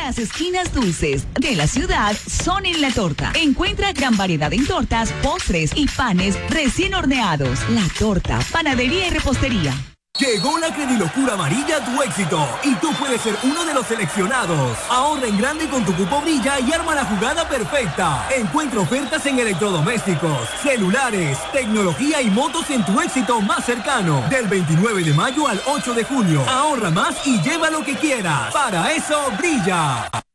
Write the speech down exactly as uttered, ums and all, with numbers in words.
Las esquinas dulces de la ciudad son en La Torta. Encuentra gran variedad en tortas, postres y panes recién horneados. La Torta, panadería y repostería. Llegó la Credilocura Amarilla a tu éxito y tú puedes ser uno de los seleccionados. Ahorra en grande con tu cupo Brilla y arma la jugada perfecta. Encuentra ofertas en electrodomésticos, celulares, tecnología y motos en tu éxito más cercano. Del veintinueve de mayo al ocho de junio. Ahorra más y lleva lo que quieras. Para eso, brilla.